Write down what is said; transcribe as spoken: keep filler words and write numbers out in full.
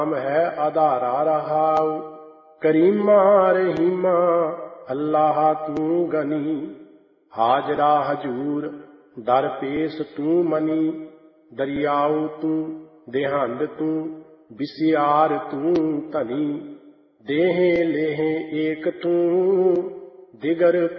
ਨਾਮ ਹੈ ਆਧਾਰਾ ਰਹਾਉ। ਕਰੀਮਾ ਰਹੀਮਾ ਅੱਲਾਹ ਤੂੰ ਗਨੀ, ਹਾਜ਼ਰਾ ਹਜੂਰ ਦਰ ਪੇਸ ਤੂੰ ਮਨੀ। ਦਰਿਆਉ ਤੂੰ ਦੇਹੰਦ ਤੂੰ ਬਿਸਿਆਰ ਤੂੰ ਧਨੀ, ਦੇਹੇ ਲੇਹੇ ਏਕ ਤੂੰ ਦਿਗਰ